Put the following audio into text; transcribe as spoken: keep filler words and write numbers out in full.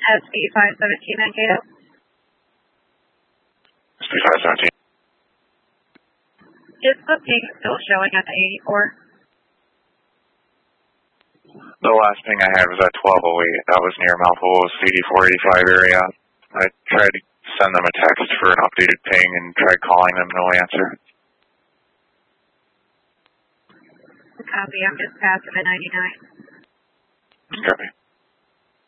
S B five seventeen Mankato. S B five seventeen. Is the ping still showing at the eighty-four? The last ping I had was at twelve oh eight. That was near Mount Bullis eighty-four eighty-five area. I tried to send them a text for an updated ping and tried calling them, no answer. Copy, I'm just passing at ninety-nine. Copy.